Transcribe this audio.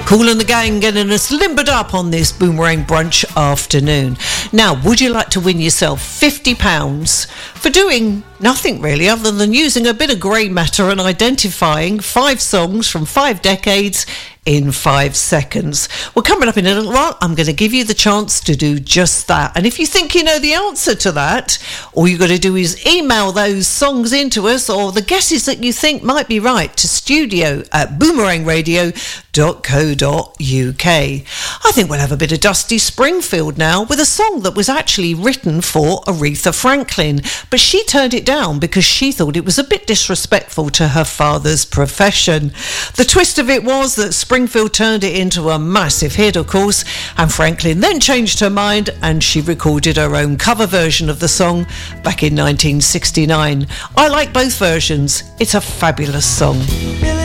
Kool and the Gang getting us limbered up on this Boomerang Brunch afternoon. Now, would you like to win yourself £50 for doing nothing really other than using a bit of grey matter and identifying 5 songs from 5 decades in 5 seconds? Well, coming up in a little while, I'm going to give you the chance to do just that. And if you think you know the answer to that, all you've got to do is email those songs into us or the guesses that you think might be right to studio@boomerangradio.co.uk. I think we'll have a bit of Dusty Springfield now with a song that was actually written for Aretha Franklin, but she turned it down because she thought it was a bit disrespectful to her father's profession. The twist of it was that Springfield turned it into a massive hit, of course, and Franklin then changed her mind and she recorded her own cover version of the song back in 1969. I like both versions. It's a fabulous song.